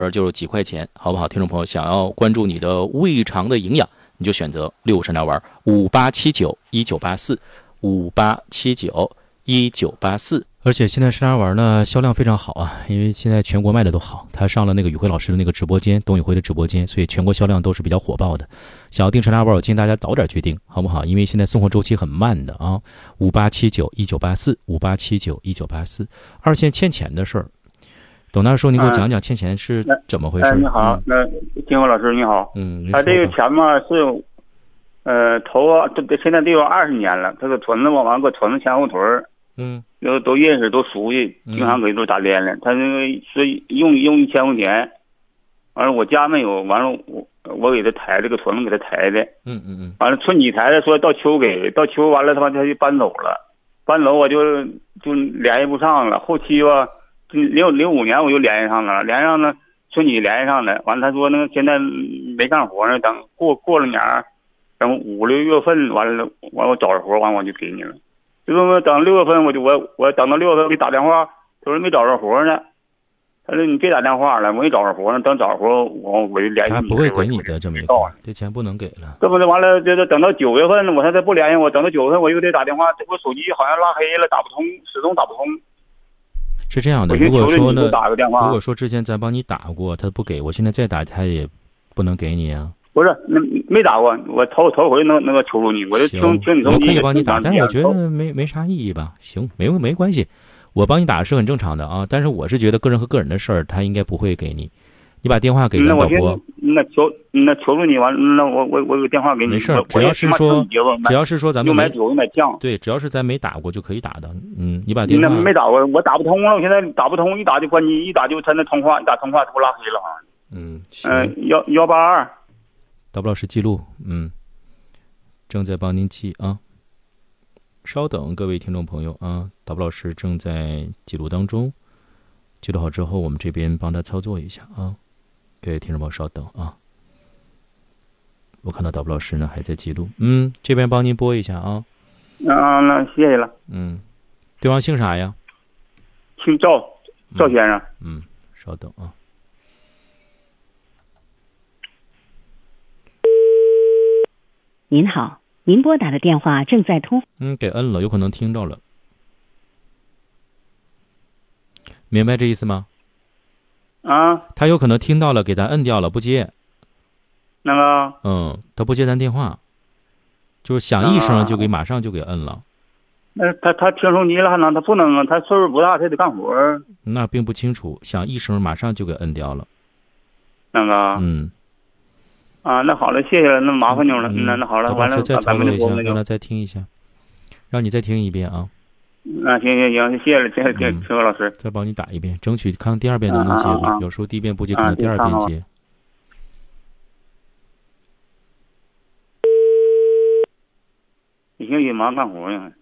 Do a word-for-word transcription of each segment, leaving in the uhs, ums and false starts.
就是几块钱，好不好？听众朋友，想要关注你的胃肠的营养，你就选择六山大丸五八七九一九八四五八七九一九八四。而且现在山楂丸呢销量非常好啊，因为现在全国卖的都好，他上了那个宇辉老师的那个直播间，董宇辉的直播间，所以全国销量都是比较火爆的。想要订山楂丸，我建议大家早点去订，好不好？因为现在送货周期很慢的啊。五八七九一九八四五八七九一九八四。二线欠钱的事儿，董大叔，您给我讲讲欠钱是怎么回事？ 哎，你好， 嗯、 那金辉老师你好， 嗯， 他这个钱嘛是，呃，头啊，这现在得有二十年了，他个屯子嘛，完了给我屯子前后屯儿。 嗯， 都都认识，都熟悉，经常给都打电了。他那个是用用一千块钱，完了我家没有，完了我我给他抬这个屯子给他抬的。 嗯嗯嗯。 完了春季抬的，说到秋给，到秋完了他妈他就搬走了，搬走我就就联系不上了。后期吧，零零五年我就联系上了，联系上了春季联系上了。完了他说那个现在没干活呢，等过过了年，等五六月份完了，完我找着活，完我就给你了。就说等六月份，我就我我等到六月份给打电话，他说没找着活呢。他说你别打电话了，我没找着活呢，等找着活我我就联系你。 他不会给你的，这么一个，这钱不能给了。 这不是完了，就是等到九月份，我说他不联系我，等到九月份我又得打电话，我手机好像拉黑了，打不通，始终打不通。 是这样的，如果说呢， 打个电话， 如果说之前咱帮你打过，他不给我，现在再打他也不能给你啊。 不是，那没打过，我头头回能那个求助你，我就听听你我可以帮你打，但是我觉得没没啥意义吧。行，没没关系，我帮你打是很正常的啊。但是我是觉得个人和个人的事儿，他应该不会给你。你把电话给咱导播。 那求那求助你完，那我我我有电话给你。 没事，只要是说只要是说咱们又买酒又买酱， 对，只要是咱没打过就可以打的。嗯，你把电话。 那没打过，我打不通了，我现在打不通，一打就关机，一打就他那通话，一打通话他给我拉黑了啊。 嗯嗯，幺幺八二。 导播老师记录，嗯，正在帮您记啊，稍等，各位听众朋友啊，导播老师正在记录当中，记录好之后，我们这边帮他操作一下啊，各位听众朋友稍等啊，我看到导播老师呢还在记录，嗯，这边帮您拨一下啊， 啊，那谢谢了， 嗯，对方姓啥呀？ 姓赵，赵先生， 嗯，嗯稍等啊。 您好，您拨打的电话正在通。 嗯，给摁了，有可能听到了。明白这意思吗？ 啊， 他有可能听到了，给咱摁掉了，不接。 那个， 嗯，他不接咱电话，就是响一声就给马上就给摁了。 那他他听手机了，还能他不能啊？他岁数不大，他得干活。 那并不清楚，响一声马上就给摁掉了。 那个， 嗯。 啊，那好了，谢谢了，那麻烦你了。 嗯、 那那好了，完了， 再操作一下，让他再听一下，让你再听一遍啊。 啊，行行行，谢谢了，谢谢谢谢何老师。 再帮你打一遍，争取看第二遍能不能接吧。 啊啊啊有时候第一遍不接，可能第二遍接。啊、 你行也忙干活呀。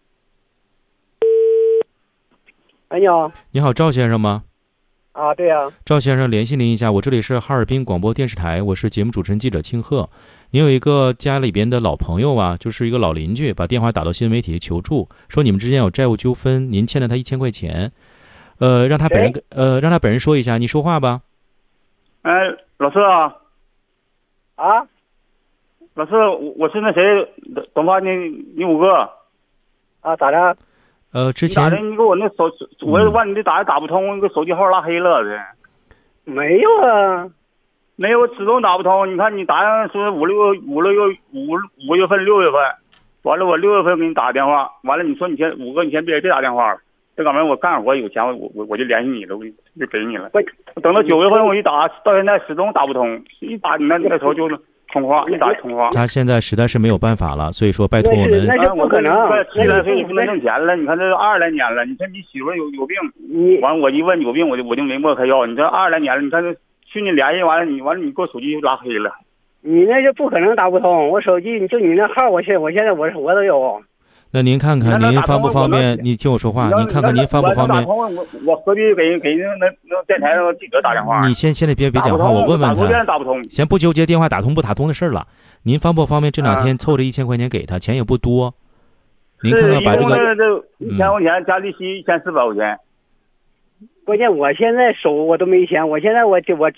哎，你好。 你好，赵先生吗？ 啊，对呀、啊， 赵先生，联系您一下，我这里是哈尔滨广播电视台，我是节目主持人记者庆贺。您有一个家里边的老朋友啊，就是一个老邻居，把电话打到新闻媒体求助，说你们之间有债务纠纷，您欠了他一千块钱，呃，让他本人呃让他本人说一下，你说话吧。 哎，老师啊， 啊， 老师，我我是那谁，董发你你五哥， 啊，咋的？ 呃，之前你打的你给我那手，我问你这打也打不通，那个手机号拉黑了的。 没有啊， 没有，始终打不通。你看你打上说五六五六月五五月份六月份，完了我六月份给你打电话，完了你说你先五哥你先别别打电话了，这哥们我干活有钱我我我就联系你了，我就给你了。等到九月份我一打到现在始终打不通，一打你那那头就是通话，一打通话。 他现在实在是没有办法了，所以说拜托我们。 那就不可能。 七来岁不能挣钱了，你看这二十来年了，你看你媳妇有有病， 你完我一问有病我就我就没莫开药，你这二十来年了，你看这去年联系完了你完了你给我手机拉黑了。 你那就不可能打不通，我手机就你那号，我现我现在我我都有。 那您看看您方不方便？你听我说话，您看看您方不方便？ 我我何必给给那那电台那记者打电话？ 你先现在别别讲话，我问问他。 打不通， 先不纠结电话打通不打通的事儿了。您方不方便这两天凑这一千块钱给他？钱也不多。您看看把这个一千块钱加利息一千四百块钱。 关键我现在手我都没钱，我现在我我